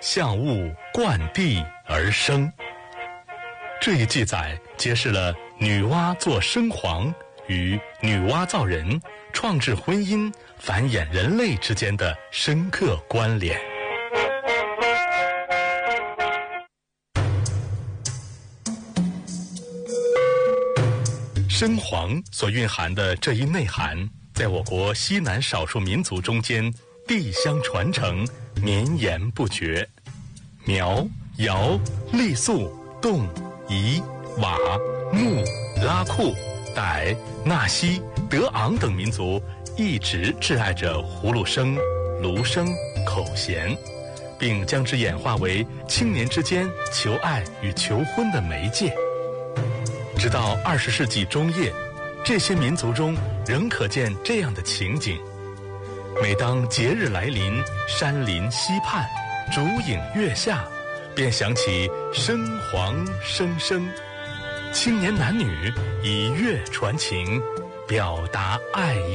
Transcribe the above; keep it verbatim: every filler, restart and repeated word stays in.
象物贯地而生。这一记载揭示了女娲做生皇与女娲造人、创制婚姻、繁衍人类之间的深刻关联。生皇所蕴含的这一内涵，在我国西南少数民族中间递相传承，绵延不绝。苗、瑶、傈僳、侗、彝、佤、穆、拉库、傣、纳西、德昂等民族一直挚爱着葫芦声、芦声、口弦，并将之演化为青年之间求爱与求婚的媒介。直到二十世纪中叶，这些民族中仍可见这样的情景：每当节日来临，山林溪畔，烛影月下，便响起生皇声声，青年男女以乐传情，表达爱意。